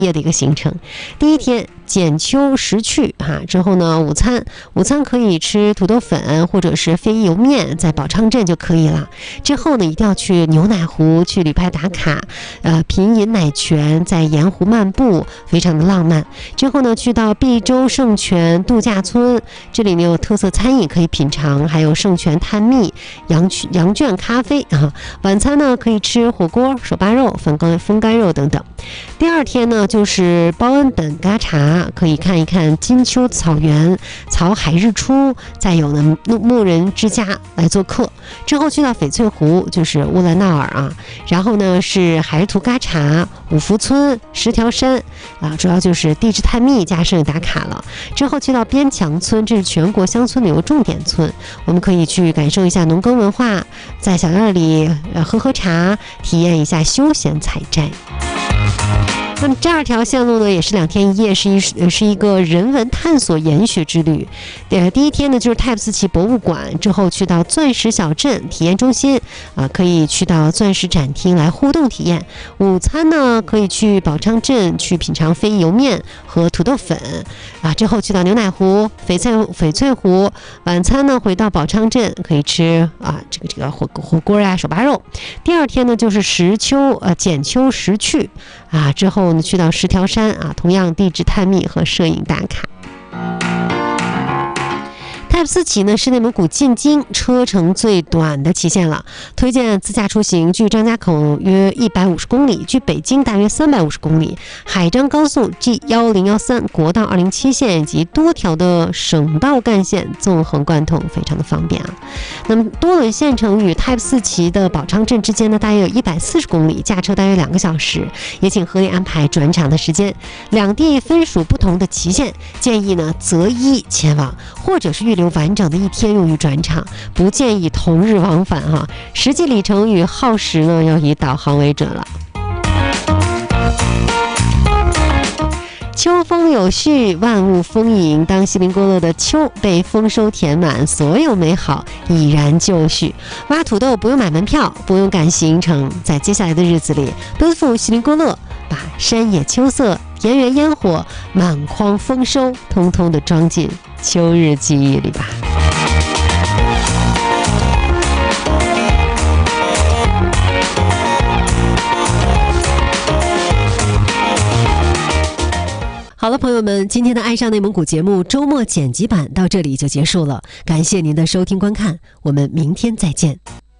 夜的一个行程。第一天剪秋识趣之后呢，午餐可以吃土豆粉或者是非油面，在宝昌镇就可以了。之后呢，一定要去牛奶湖去旅拍打卡，品饮奶泉，在盐湖漫步，非常的浪漫。之后呢，去到碧州圣泉度假村，这里呢有特色餐饮可以品尝，还有圣泉探秘、羊圈咖啡晚餐呢可以吃火锅、手扒肉、风干肉等等。第二天呢，就是包恩本嘎查，可以看一看金秋草原、草海日出，再有呢牧人之家来做客。之后去到翡翠湖，就是乌兰纳尔然后呢是海日图嘎查、五福村、十条山主要就是地质探秘加摄影打卡了。之后去到边墙村，这是全国乡村旅游重点村，我们可以去感受一下农耕文化，在小院里喝茶，体验一下休闲采摘。那么第二条线路呢，也是2天1夜，是一个人文探索研学之旅。第一天呢就是泰普斯奇博物馆，之后去到钻石小镇体验中心可以去到钻石展厅来互动体验。午餐呢可以去宝昌镇去品尝非油面和土豆粉之后去到牛奶湖、翡翠湖。晚餐呢回到宝昌镇可以吃这个火锅手扒肉。第二天呢就是剪秋识趣之后呢去到十条山同样地质探秘和摄影打卡。泰普斯奇呢是内蒙古进京车程最短的期限了，推荐自驾出行，距张家口约150公里，距北京大约350公里。海张高速 G1013 国道207线以及多条的省道干线纵横贯通，非常的方便那么多伦县城与泰普斯奇的宝昌镇之间呢，大约有140公里，驾车大约2个小时，也请合理安排转场的时间。两地分属不同的期限，建议呢择一前往，或者是预留完整的1天用于转场，不建议同日往返实际里程与耗时呢要以导航为准了。秋风有序，万物丰盈。当锡林郭勒的秋被丰收填满，所有美好已然就绪。挖土豆不用买门票，不用赶行程，在接下来的日子里，奔赴锡林郭勒，把山野秋色、田园烟火、满筐丰收，通通的装进秋日记忆里吧。好了，朋友们，今天的爱上内蒙古节目周末剪辑版到这里就结束了，感谢您的收听观看，我们明天再见。